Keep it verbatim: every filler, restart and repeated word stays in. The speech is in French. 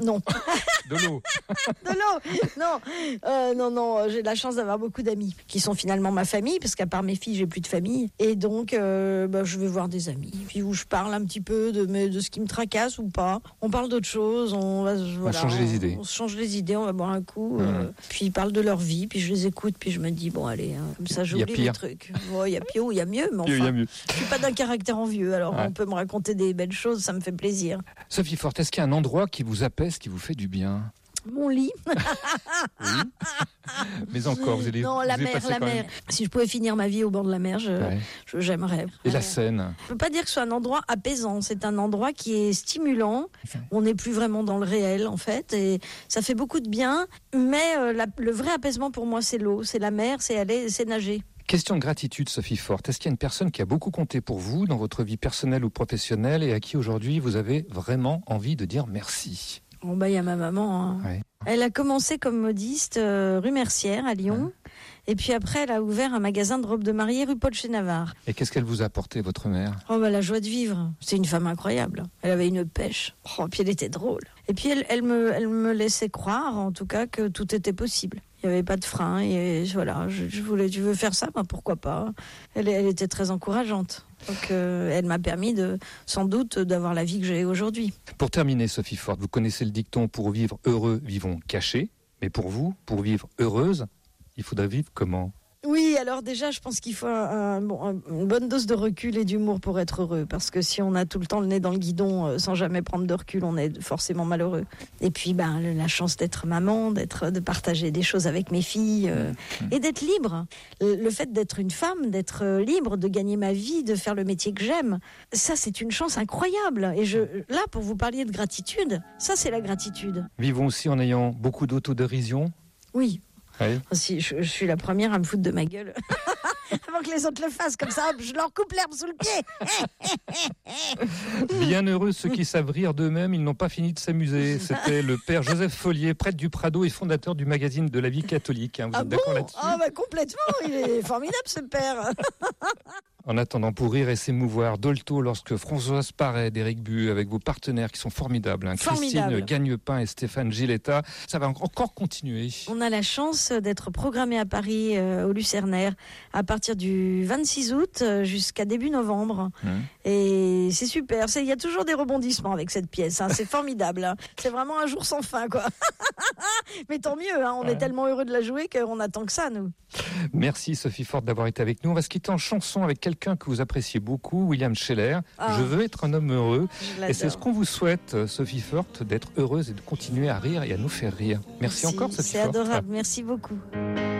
Non. De l'eau. De l'eau. Non, euh, non, non. J'ai de la chance d'avoir beaucoup d'amis qui sont finalement ma famille, parce qu'à part mes filles, j'ai plus de famille. Et donc, euh, bah, je vais voir des amis. Puis où je parle un petit peu de, de ce qui me tracasse ou pas. On parle d'autre chose. On va, voilà, on change les idées. On, on se change les idées. On va boire un coup. Mmh. Euh, puis ils parlent de leur vie. Puis je les écoute. Puis je me dis bon, allez, hein, comme ça, j'oublie les trucs. Il ouais, y a pire ou il y a mieux, mais enfin, mieux. Je suis pas d'un caractère envieux. Alors ouais. On peut me raconter des belles choses. Ça me fait plaisir. Sophie Forte, est-ce qu'il y a un endroit qui vous apaise, qui vous fait du bien? Mon lit. Oui. Mais encore, vous allez. Non, la vous mer, la mer. Même. Si je pouvais finir ma vie au bord de la mer, je, ouais. je, j'aimerais. Et ouais. la Seine? Je peux pas dire que ce soit un endroit apaisant. C'est un endroit qui est stimulant. On n'est plus vraiment dans le réel, en fait, et ça fait beaucoup de bien. Mais euh, la, le vrai apaisement pour moi, c'est l'eau, c'est la mer, c'est aller, c'est nager. Question de gratitude, Sophie Forte. Est-ce qu'il y a une personne qui a beaucoup compté pour vous dans votre vie personnelle ou professionnelle et à qui aujourd'hui vous avez vraiment envie de dire merci? Bon bah il y a ma maman. Hein. Ouais. Elle a commencé comme modiste euh, rue Mercière à Lyon. Ouais. Et puis après, elle a ouvert un magasin de robes de mariée rue Paul chez Navarre. Et qu'est-ce qu'elle vous a apporté, votre mère? Oh bah la joie de vivre. C'est une femme incroyable. Elle avait une pêche. Oh, puis elle était drôle. Et puis elle, elle me, elle me laissait croire, en tout cas, que tout était possible. Il n'y avait pas de frein. Et voilà, je, je voulais, tu veux faire ça, bah pourquoi pas. Elle, elle était très encourageante. Donc euh, elle m'a permis de, sans doute, d'avoir la vie que j'ai aujourd'hui. Pour terminer, Sophie Forte, vous connaissez le dicton « Pour vivre heureux, vivons cachés ». Mais pour vous, pour vivre heureuse, il faudra vivre comment? Oui, alors déjà, je pense qu'il faut un, un, bon, un, une bonne dose de recul et d'humour pour être heureux. Parce que si on a tout le temps le nez dans le guidon euh, sans jamais prendre de recul, on est forcément malheureux. Et puis, ben, la chance d'être maman, d'être, de partager des choses avec mes filles euh, mmh. et d'être libre. Le, le fait d'être une femme, d'être libre, de gagner ma vie, de faire le métier que j'aime, ça, c'est une chance incroyable. Et je, là, pour vous parler de gratitude, ça, c'est la gratitude. Vivons aussi en ayant beaucoup d'autodérision. Oui. Oui. Si, je, je suis la première à me foutre de ma gueule avant que les autres le fassent, comme ça hop, je leur coupe l'herbe sous le pied. Bienheureux ceux qui savent rire d'eux-mêmes, ils n'ont pas fini de s'amuser. C'était le père Joseph Follier, prêtre du Prado et fondateur du magazine de la vie catholique. Vous ah êtes bon d'accord là-dessus? Ah bah complètement, il est formidable ce père. En attendant, pour rire et s'émouvoir, Dolto lorsque Françoise Paré d'Éric Bu avec vos partenaires qui sont formidables, hein, Formidable. Christine Gagnepin et Stéphane Giletta, ça va encore continuer. On a la chance d'être programmé à Paris euh, au Lucernaire à partir du vingt-six août jusqu'à début novembre. Mmh. Et c'est super, il y a toujours des rebondissements avec cette pièce, hein, c'est formidable. Hein. C'est vraiment un jour sans fin, quoi. Mais tant mieux, hein, on ouais. est tellement heureux de la jouer qu'on attend que ça, nous. Merci Sophie Forte d'avoir été avec nous. On va se quitter en chanson avec quelqu'un que vous appréciez beaucoup, William Scheller. Ah. Je veux être un homme heureux. Et c'est ce qu'on vous souhaite, Sophie Forte, d'être heureuse et de continuer à rire et à nous faire rire. Merci, Merci. encore, Sophie C'est Forte. C'est adorable. Merci beaucoup.